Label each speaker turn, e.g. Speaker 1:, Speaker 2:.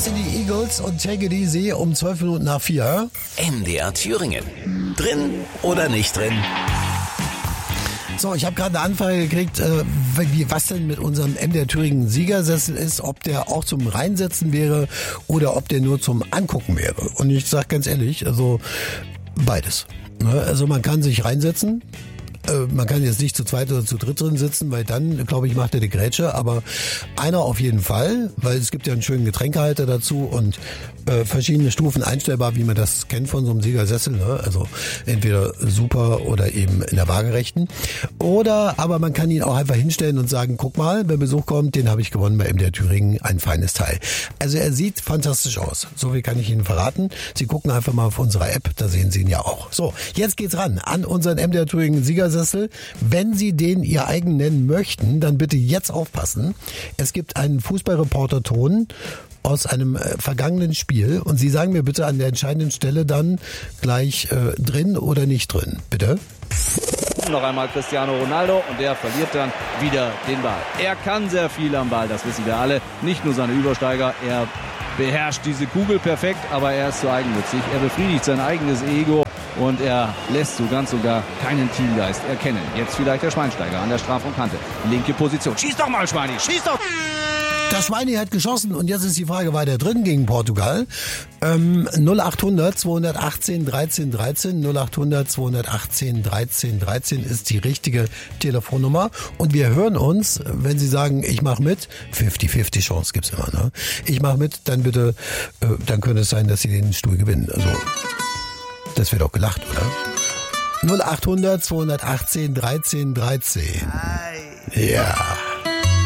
Speaker 1: Das sind die Eagles und Take It Easy um 12 Minuten nach 4.
Speaker 2: MDR Thüringen. Drin oder nicht drin?
Speaker 1: So, ich habe gerade eine Anfrage gekriegt, was denn mit unserem MDR Thüringen Siegersessel ist, ob der auch zum Reinsetzen wäre oder ob der nur zum Angucken wäre. Und ich sage ganz ehrlich, also beides. Also man kann sich reinsetzen. Man kann jetzt nicht zu zweit oder zu dritt drin sitzen, weil dann, glaube ich, macht er die Grätsche. Aber einer auf jeden Fall, weil es gibt ja einen schönen Getränkehalter dazu und verschiedene Stufen einstellbar, wie man das kennt von so einem Siegersessel. Ne? Also entweder super oder eben in der waagerechten. Oder aber man kann ihn auch einfach hinstellen und sagen, guck mal, wenn Besuch kommt, den habe ich gewonnen bei MDR Thüringen, ein feines Teil. Also er sieht fantastisch aus. So viel kann ich Ihnen verraten. Sie gucken einfach mal auf unserer App, da sehen Sie ihn ja auch. So, jetzt geht's ran an unseren MDR Thüringen Siegersessel. Wenn Sie den Ihr eigen nennen möchten, dann bitte jetzt aufpassen. Es gibt einen Fußballreporter-Ton aus einem vergangenen Spiel und Sie sagen mir bitte an der entscheidenden Stelle dann gleich drin oder nicht drin. Bitte.
Speaker 3: Noch einmal Cristiano Ronaldo und der verliert dann wieder den Ball. Er kann sehr viel am Ball, das wissen wir alle. Nicht nur seine Übersteiger, er beherrscht diese Kugel perfekt, aber er ist zu eigennützig. Er befriedigt sein eigenes Ego und er lässt so ganz sogar keinen Teamgeist erkennen. Jetzt vielleicht der Schweinsteiger an der Strafraumkante. Linke Position. Schieß doch mal, Schweini, schieß doch!
Speaker 1: Der Schweini hat geschossen und jetzt ist die Frage, war der drin gegen Portugal? 0800 218 13 13 0800 218 13 13 ist die richtige Telefonnummer und wir hören uns, wenn Sie sagen, ich mache mit, 50-50 Chance gibt's immer, ne? Ich mache mit, dann bitte, dann könnte es sein, dass Sie den Stuhl gewinnen. Also, das wird doch gelacht, oder? 0800 218 13 13. Ja.